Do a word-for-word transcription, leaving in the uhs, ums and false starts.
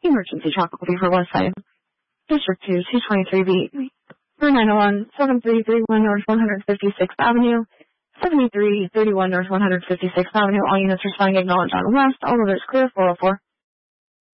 Emergency Tropical Fever West Side. District two, two twenty-three B. four nine zero one, seven three three one North one hundred fifty-sixth Avenue. seventy-three thirty-one North one hundred fifty-sixth Avenue. All units responding acknowledged on west. All others clear. four oh four.